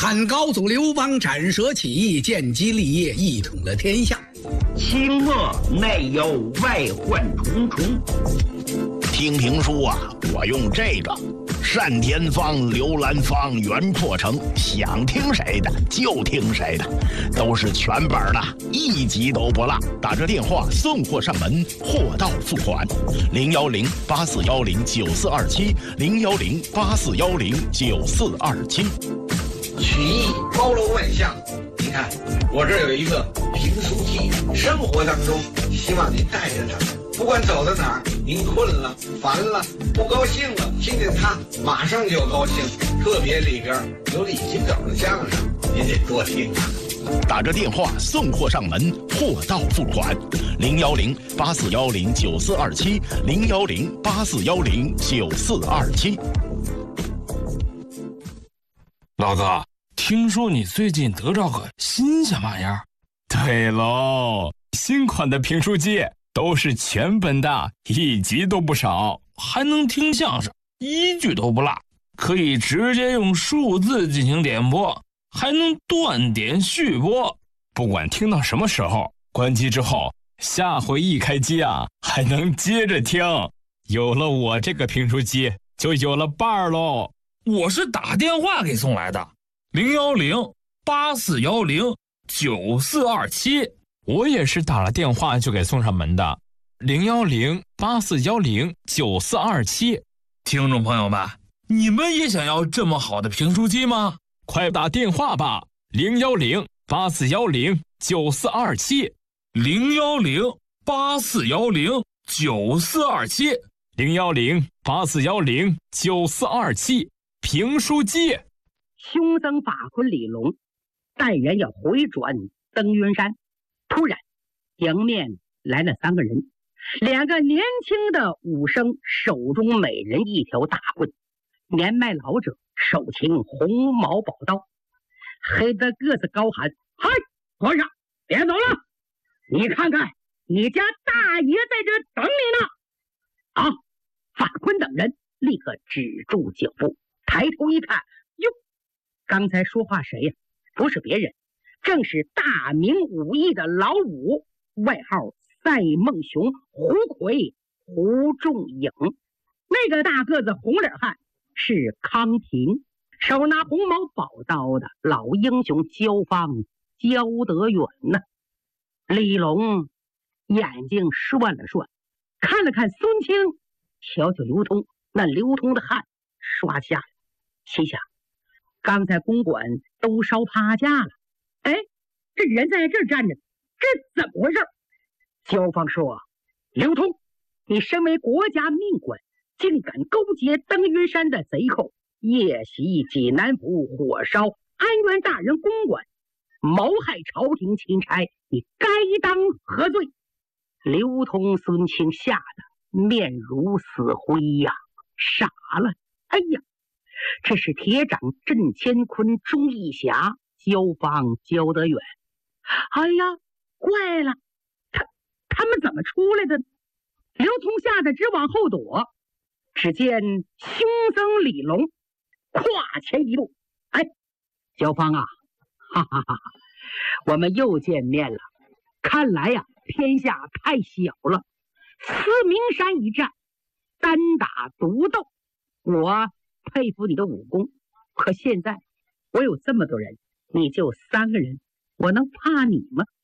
汉高祖刘邦斩蛇起义，建基立业，一统了天下。 清末内忧外患重重。 听评书啊，我用这个单田芳、刘兰芳、袁阔成，想听谁的就听谁的，都是全本的，一集都不落。打这电话送货上门，货到付款。010-8410-9427，010-8410-9427。 曲艺包罗万象，你看我这儿有一个评书记，生活当中希望您带着它，不管走到哪儿，您困了、烦了、不高兴了，听见它马上就高兴。特别里边有李金斗的相声，您得多听啊。 打着电话送货上门，货到付款。010-8410-9427，010-8410-9427。 老哥，听说你最近得着个新鲜玩意儿？ 对喽，新款的评书机都是全本的，一集都不少， 还能听相声，一句都不落，可以直接用数字进行点播，还能断点续播。 不管听到什么时候，关机之后，下回一开机啊，还能接着听。有了我这个评书机，就有了伴儿喽。 我是打电话给送来的，010-8410-9427。 我也是打了电话就给送上门的，010-8410-9427。 听众朋友们，你们也想要这么好的评书机吗？ 快打电话吧，010-8410-9427。 010-8410-9427。 010-8410-9427。评书机。 凶僧法坤李龙但愿要回转登云山，突然迎面来了3个人，2个年轻的武生手中每人一条大棍，年迈老者手擎红毛宝刀，黑的个子高喊：嗨，和尚别走了，你看看你家大爷在这等你呢。啊！法坤等人立刻止住脚步，抬头一看，哟，刚才说话谁呀？不是别人，正是大明武艺的老五，外号赛孟雄、胡魁、胡仲颖。那个大个子红脸汉是康平，手拿红毛宝刀的老英雄焦方、焦德远呢。李龙眼睛涮了涮，看了看孙清，瞧瞧刘通，那刘通的汗刷下来，心想刚才公馆都烧趴架了，哎，这人在这儿站着，这怎么回事？焦方说：刘通，你身为国家命官，竟敢勾结登云山的贼寇，夜袭济南府，火烧安源大人公馆，谋害朝廷钦差，你该当何罪？刘通、孙清吓得面如死灰呀，傻了。哎呀，这是铁掌郑乾坤、钟义侠、焦方、焦德远。哎呀，怪了，他们怎么出来的？刘通吓得直往后躲，只见凶僧李龙跨前一步，哎，焦方啊，哈哈哈哈，我们又见面了。看来呀，天下太小了，司明山一战，单打独斗，我佩服你的武功，可现在我有这么多人，你就3个人，我能怕你吗？